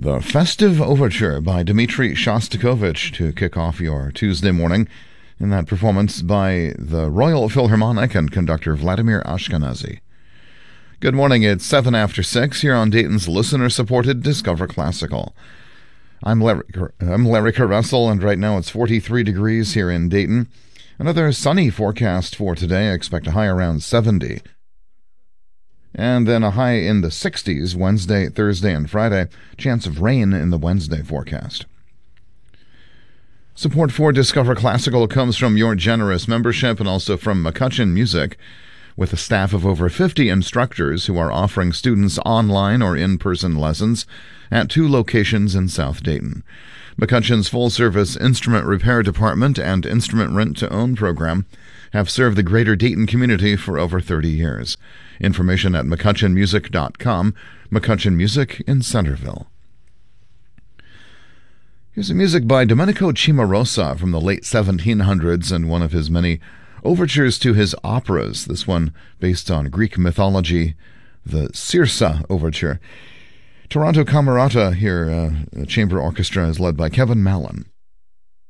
The Festive Overture by Dmitri Shostakovich to kick off your Tuesday morning, in that performance by the Royal Philharmonic and conductor Vladimir Ashkenazy. Good morning, it's 7 after 6 here on Dayton's listener-supported Discover Classical. I'm Larry Russell, and right now it's 43 degrees here in Dayton. Another sunny forecast for today. I expect a high around 70. And then a high in the 60s Wednesday, Thursday, and Friday. Chance of rain in the Wednesday forecast. Support for Discover Classical comes from your generous membership and also from McCutcheon Music, with a staff of over 50 instructors who are offering students online or in-person lessons at 2 locations in South Dayton. McCutcheon's full-service instrument repair department and instrument rent-to-own program have served the greater Dayton community for over 30 years. Information at McCutcheonMusic.com, McCutcheon Music in Centerville. Here's some music by Domenico Cimarosa from the late 1700s and one of his many overtures to his operas. This one based on Greek mythology, the Circe Overture. Toronto Camerata here, the chamber orchestra is led by Kevin Mallon.